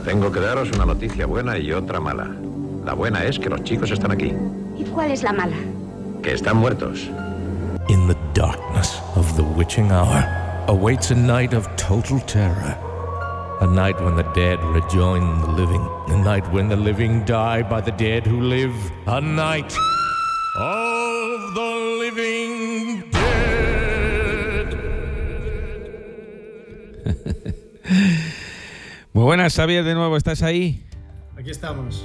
Tengo que daros una noticia buena y otra mala. La buena es que los chicos están aquí. ¿Y cuál es la mala? Que están muertos. In the darkness of the witching hour awaits a night of total terror. A night when the dead rejoin the living. A night when the living die by the dead who live. A night of the living dead. Muy buenas, Xavier, de nuevo, ¿estás ahí? Aquí estamos.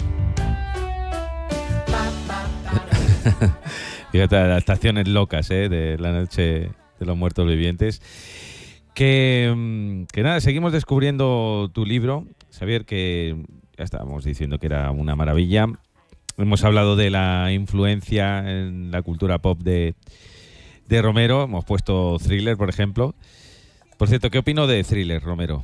Fíjate, adaptaciones locas, de la noche de los muertos vivientes. Que nada, seguimos descubriendo tu libro, Xavier, que ya estábamos diciendo que era una maravilla. Hemos hablado de la influencia en la cultura pop de Romero. Hemos puesto Thriller, por ejemplo. Por cierto, ¿qué opino de Thriller, Romero?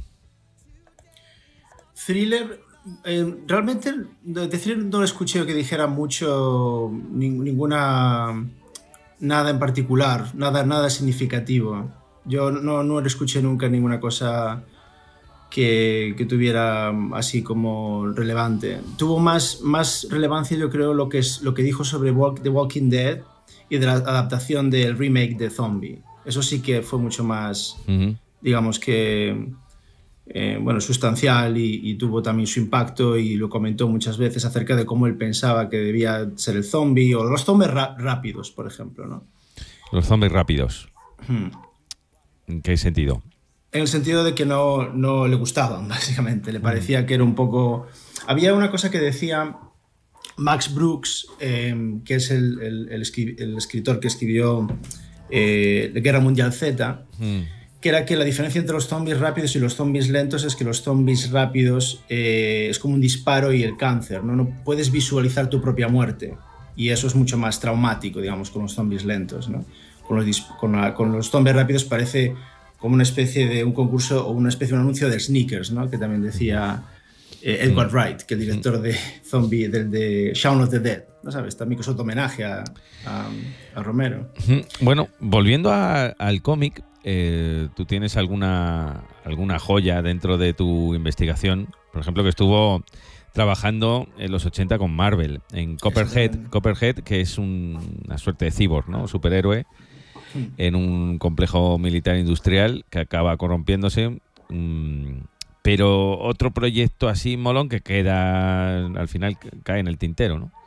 Thriller, realmente de Thriller no escuché que dijera mucho, ninguna, nada en particular, nada significativo. Yo no escuché nunca ninguna cosa que tuviera así como relevante. Tuvo más relevancia, yo creo, lo que dijo sobre The Walking Dead y de la adaptación del remake de Zombie. Eso sí que fue mucho más, digamos que, sustancial y tuvo también su impacto, y lo comentó muchas veces acerca de cómo él pensaba que debía ser el zombie, o los zombies rápidos, por ejemplo, ¿no? Los zombies rápidos. ¿En qué sentido? En el sentido de que no le gustaban, básicamente. Le parecía que era un poco... Había una cosa que decía Max Brooks, que es el escritor que escribió Guerra Mundial Z, que era que la diferencia entre los zombies rápidos y los zombies lentos es que los zombies rápidos es como un disparo y el cáncer, ¿no? No puedes visualizar tu propia muerte, y eso es mucho más traumático, digamos, con los zombies lentos, ¿no? Con los zombies rápidos parece como una especie de un concurso o una especie de un anuncio de sneakers, ¿no? Que también decía Edgar Wright, que el director de Zombie, de Shaun of the Dead, ¿no sabes? También que es otro homenaje a Romero. Bueno, volviendo al cómic, ¿tú tienes alguna joya dentro de tu investigación? Por ejemplo, que estuvo trabajando en los 80 con Marvel, en Copperhead, que es una suerte de cyborg, ¿no? Superhéroe, en un complejo militar industrial que acaba corrompiéndose, pero otro proyecto así molón que queda, al final cae en el tintero, ¿no?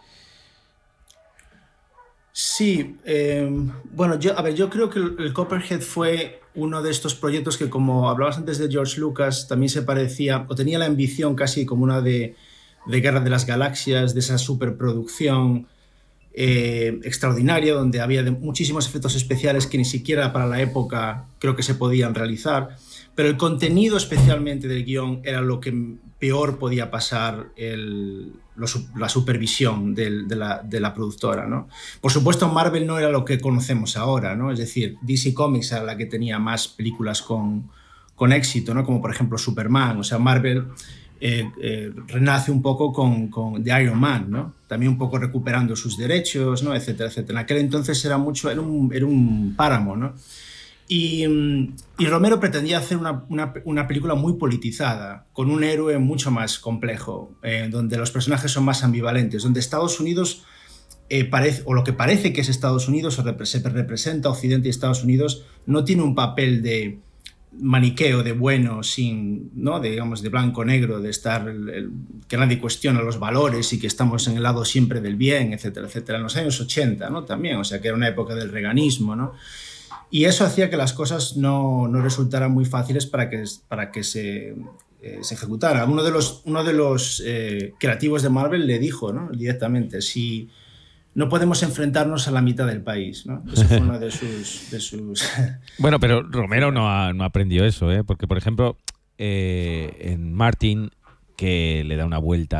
Sí, yo creo que el Copperhead fue uno de estos proyectos que, como hablabas antes de George Lucas, también se parecía, o tenía la ambición casi como una de Guerra de las Galaxias, de esa superproducción extraordinaria, donde había muchísimos efectos especiales que ni siquiera para la época creo que se podían realizar, pero el contenido especialmente del guión era lo que peor podía pasar la supervisión de la productora, ¿no? Por supuesto, Marvel no era lo que conocemos ahora, ¿no? Es decir, DC Comics era la que tenía más películas con éxito, ¿no? Como por ejemplo Superman. O sea, Marvel renace un poco con The Iron Man, ¿no? También un poco recuperando sus derechos, ¿no? Etcétera, etcétera. En aquel entonces era un páramo, ¿no? Y Romero pretendía hacer una película muy politizada, con un héroe mucho más complejo, donde los personajes son más ambivalentes, donde Estados Unidos o lo que parece que es Estados Unidos, o se representa Occidente y Estados Unidos, no tiene un papel de maniqueo, de bueno, ¿no? Digamos, de blanco-negro, de estar que nadie cuestiona los valores y que estamos en el lado siempre del bien, etcétera, etcétera. En los años 80, ¿no? También, o sea, que era una época del reaganismo, ¿no? Y eso hacía que las cosas no resultaran muy fáciles para que se ejecutara. Uno de los creativos de Marvel le dijo, ¿no? Directamente, si no podemos enfrentarnos a la mitad del país, ¿no? Eso fue uno de sus... Bueno, pero Romero no aprendió eso, ¿eh? Porque, por ejemplo, en Martin, que le da una vuelta